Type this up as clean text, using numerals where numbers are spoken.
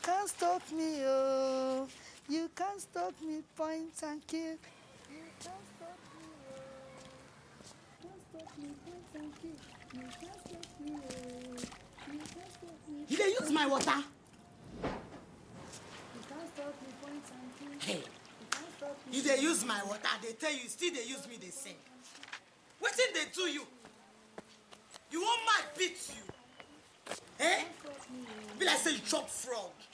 can't stop me, oh. You can't stop me, point and kill. You can't stop me, oh. You can't stop me, point and kill. You can't stop me, oh. You can't stop me. You dey use my water? You can't stop me, point and kill. Hey. You can't stop me. You dey use my water, they tell you, still they use me, they sing. Wetin they do you? You want my beat you? Eh? Be like say you chop frog.